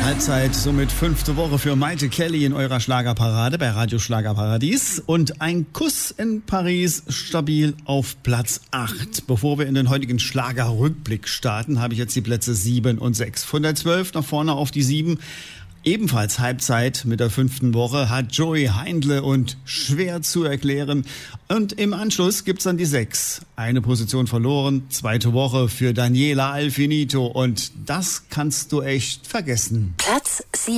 Halbzeit, somit 5. Woche für Maite Kelly in eurer Schlagerparade bei Radio Schlagerparadies. Und ein Kuss in Paris, stabil auf Platz 8. Bevor wir in den heutigen Schlagerrückblick starten, habe ich jetzt die Plätze 7 und 6. Von der 12 nach vorne auf die 7. Ebenfalls Halbzeit mit der 5. Woche hat Joey Heindle und Schwer zu erklären. Und im Anschluss gibt's dann die 6. Eine Position verloren, 2. Woche für Daniela Alfinito. Und das kannst du echt vergessen. Platz 7.